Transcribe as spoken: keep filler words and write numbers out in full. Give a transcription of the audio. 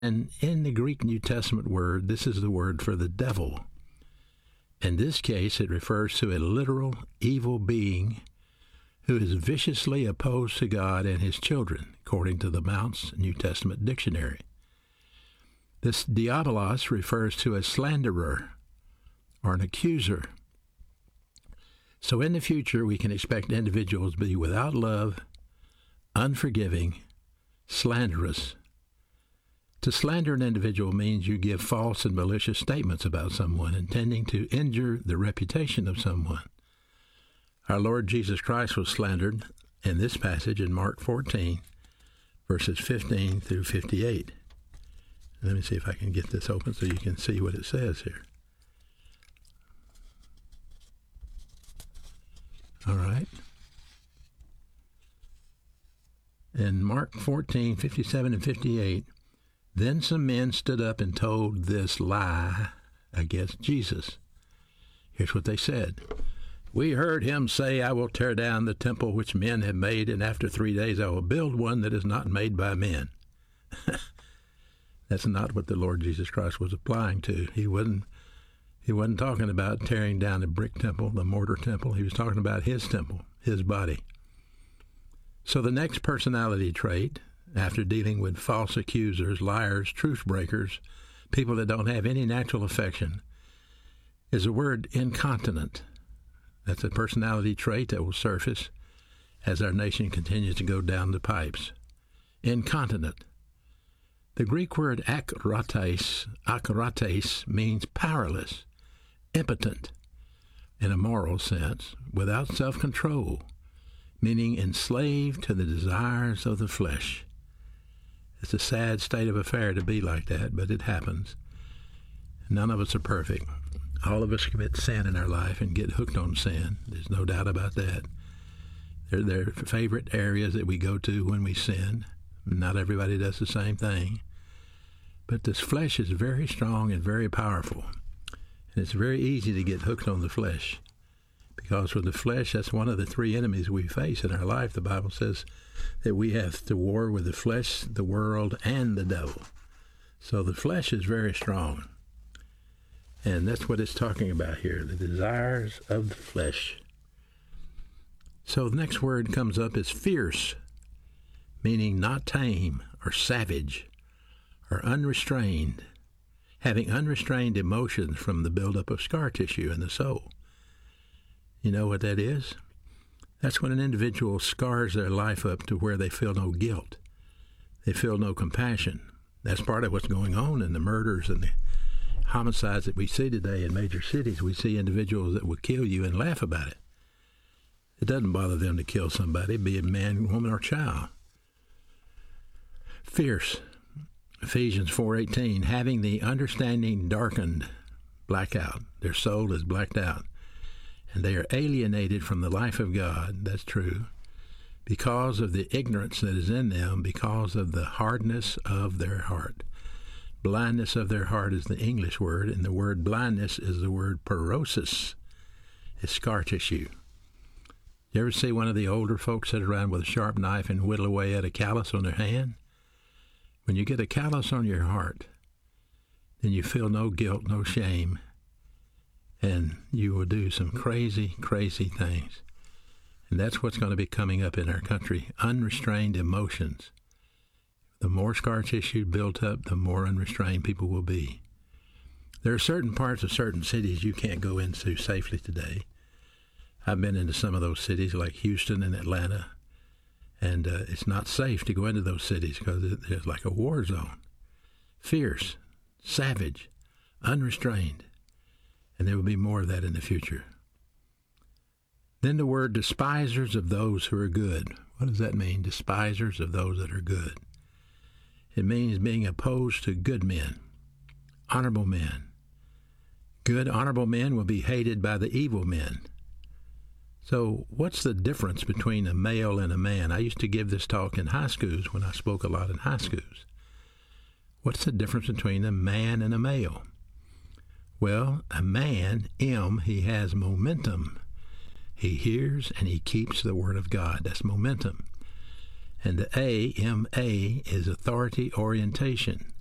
And in the Greek New Testament word, this is the word for the devil. In this case, it refers to a literal evil being who is viciously opposed to God and his children, according to the Mounce New Testament Dictionary. This diabolos refers to a slanderer or an accuser. So in the future, we can expect individuals to be without love, unforgiving, slanderous. To slander an individual means you give false and malicious statements about someone, intending to injure the reputation of someone. Our Lord Jesus Christ was slandered in this passage in Mark fourteen, verses fifteen through fifty-eight. Let me see if I can get this open so you can see what it says here. All right. In Mark fourteen, fifty-seven and fifty-eight, then some men stood up and told this lie against Jesus. Here's what they said. We heard him say, I will tear down the temple which men have made, and after three days I will build one that is not made by men. That's not what the Lord Jesus Christ was applying to. He wasn't, he wasn't talking about tearing down the brick temple, the mortar temple. He was talking about his temple, his body. So the next personality trait, after dealing with false accusers, liars, truth breakers, people that don't have any natural affection, is the word incontinent. That's a personality trait that will surface as our nation continues to go down the pipes. Incontinent. The Greek word akrates, akrates means powerless, impotent, in a moral sense, without self-control, meaning enslaved to the desires of the flesh. It's a sad state of affair to be like that, but it happens. None of us are perfect. All of us commit sin in our life and get hooked on sin. There's no doubt about that. They're their favorite areas that we go to when we sin. Not everybody does the same thing. But this flesh is very strong and very powerful. And it's very easy to get hooked on the flesh. Because with the flesh, that's one of the three enemies we face in our life. The Bible says that we have to war with the flesh, the world, and the devil. So the flesh is very strong. And that's what it's talking about here, the desires of the flesh. So the next word comes up is fierce, meaning not tame or savage or unrestrained, having unrestrained emotions from the buildup of scar tissue in the soul. You know what that is? That's when an individual scars their life up to where they feel no guilt. They feel no compassion. That's part of what's going on in the murders and the homicides that we see today in major cities. We see individuals that will kill you and laugh about it. It doesn't bother them to kill somebody, be it man, woman, or child. Fierce. Ephesians four eighteen, having the understanding darkened, blackout. Their soul is blacked out. And they are alienated from the life of God, that's true, because of the ignorance that is in them, because of the hardness of their heart. Blindness of their heart is the English word, and the word blindness is the word porosis. It's scar tissue. You ever see one of the older folks sit around with a sharp knife and whittle away at a callus on their hand? When you get a callus on your heart, then you feel no guilt, no shame, and you will do some crazy, crazy things. And that's what's going to be coming up in our country, unrestrained emotions. The more scar tissue built up, the more unrestrained people will be. There are certain parts of certain cities you can't go into safely today. I've been into some of those cities like Houston and Atlanta, and uh, it's not safe to go into those cities because there's like a war zone. Fierce, savage, unrestrained. And there will be more of that in the future. Then the word despisers of those who are good. What does that mean, despisers of those that are good? It means being opposed to good men, honorable men. Good, honorable men will be hated by the evil men. So what's the difference between a male and a man? I used to give this talk in high schools when I spoke a lot in high schools. What's the difference between a man and a male? Well, a man, M, he has momentum. He hears and he keeps the word of God. That's momentum. And the A, M A, is authority orientation.